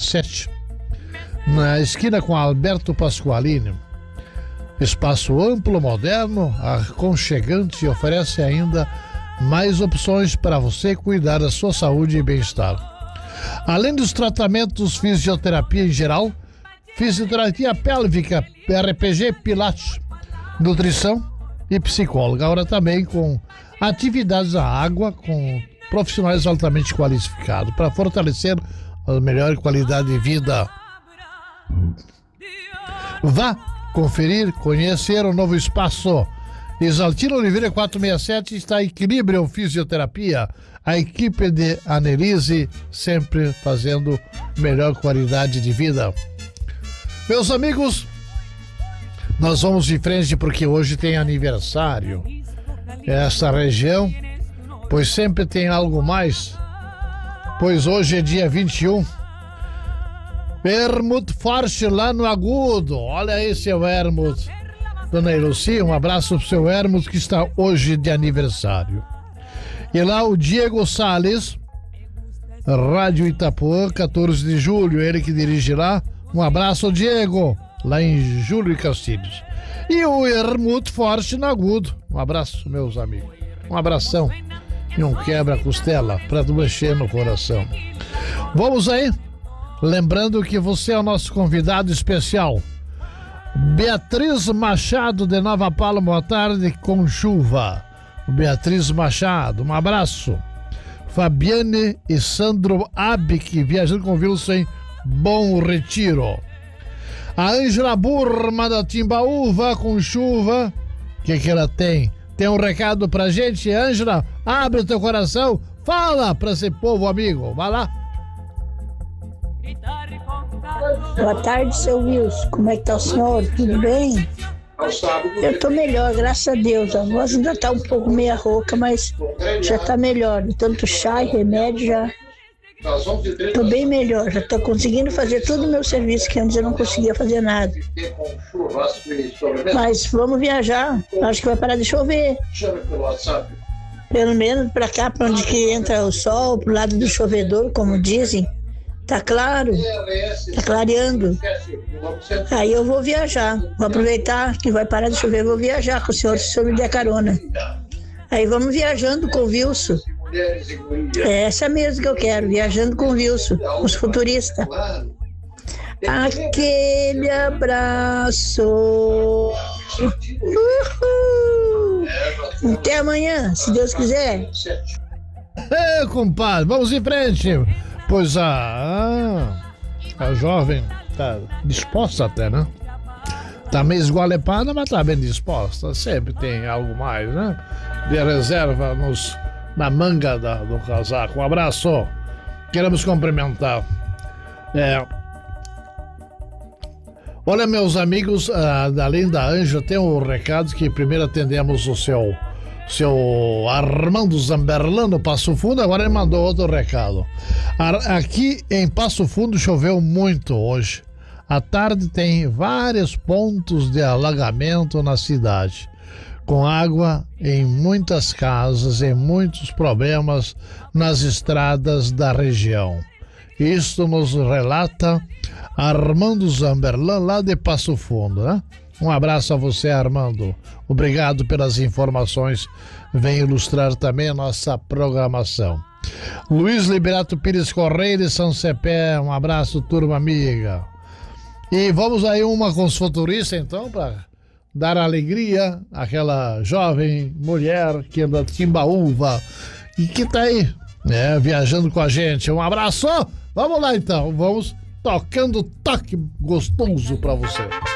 667, na esquina com Alberto Pasqualini. Espaço amplo, moderno, aconchegante e oferece ainda mais opções para você cuidar da sua saúde e bem-estar. Além dos tratamentos fisioterapia em geral, fisioterapia pélvica, RPG, pilates, nutrição e psicóloga. Agora também com atividades à água com profissionais altamente qualificados para fortalecer a melhor qualidade de vida. Vá conferir, conhecer o novo espaço. Exaltino Oliveira 467 está Equilíbrio Fisioterapia. A equipe de Annelise sempre fazendo melhor qualidade de vida. Meus amigos, nós vamos em frente porque hoje tem aniversário. Essa região, pois sempre tem algo mais. Pois hoje é dia 21. Vermut Forte lá no Agudo. Olha aí, seu Vermut. Dona Elucia, um abraço pro seu Vermut que está hoje de aniversário. E lá o Diego Salles, Rádio Itapuã, 14 de julho, ele que dirige lá. Um abraço, Diego, lá em Júlio e Castilhos. E o Vermut Forte no Agudo. Um abraço, meus amigos. Um abração e um quebra-costela para mexer no coração. Vamos aí. Lembrando que você é o nosso convidado especial. Beatriz Machado de Nova Palma, boa tarde com chuva. Beatriz Machado, um abraço. Fabiane e Sandro Abic, viajando com Wilson em Bom Retiro. A Ângela Burma da Timbaúva com chuva. O que ela tem? Tem um recado pra gente, Ângela? Abre o teu coração, fala pra esse povo amigo, vai lá. Boa tarde, seu Wilson. Como é que tá o senhor? Tudo bem? Eu tô melhor, graças a Deus. A voz ainda tá um pouco meia rouca, mas já tá melhor. Tanto chá e remédio já. Tô bem melhor. Já tô conseguindo fazer todo o meu serviço, que antes eu não conseguia fazer nada. Mas vamos viajar. Acho que vai parar de chover. Pelo menos pra cá, pra onde que entra o sol, pro lado do chovedor, como dizem. Tá claro, tá clareando. Aí eu vou viajar. Vou aproveitar que vai parar de chover, vou viajar com o senhor, se o senhor me der carona. Aí vamos viajando com o Wilson. É essa mesmo que eu quero, viajando com o Wilson, com os futuristas. Aquele abraço. Uhul. Até amanhã, se Deus quiser. Compadre, vamos em frente. Pois a jovem tá disposta até, né? Tá meio esgualepada, mas tá bem disposta. Sempre tem algo mais, né? De reserva na manga do casaco. Um abraço. Queremos cumprimentar. Olha, meus amigos, além da Ângela, tem um recado que primeiro atendemos o seu Armando Zamberlano, Passo Fundo. Agora ele mandou outro recado. Aqui em Passo Fundo choveu muito hoje. À tarde tem vários pontos de alagamento na cidade, com água em muitas casas e muitos problemas nas estradas da região. Isto nos relata Armando Zamberlan, lá de Passo Fundo, né? Um abraço a você, Armando. Obrigado pelas informações. Vem ilustrar também a nossa programação. Luiz Liberato Pires Correia de São Cepé. Um abraço, turma amiga. E vamos aí uma com os futuristas, então, para dar alegria àquela jovem mulher que anda de Timbaúva e que tá aí, viajando com a gente. Um abraço. Vamos lá, então. Vamos tocando toque gostoso para você.